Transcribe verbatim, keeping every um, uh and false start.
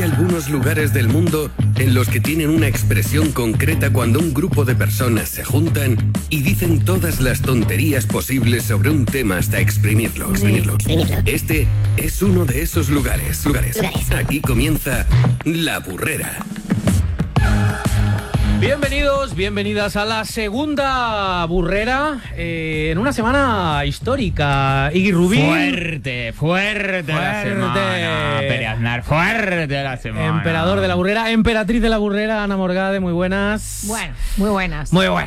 Hay algunos lugares del mundo en los que tienen una expresión concreta cuando un grupo de personas se juntan y dicen todas las tonterías posibles sobre un tema hasta exprimirlo. exprimirlo. Este es uno de esos lugares. lugares. Aquí comienza La Burrera. Bienvenidos, bienvenidas a la segunda burrera eh, en una semana histórica. Iggy Rubín. Fuerte, fuerte, fuerte la semana. Pere Aznar, fuerte la semana. Emperador de la burrera, emperatriz de la burrera, Ana Morgade, muy buenas. Bueno, muy buenas. Muy buenas.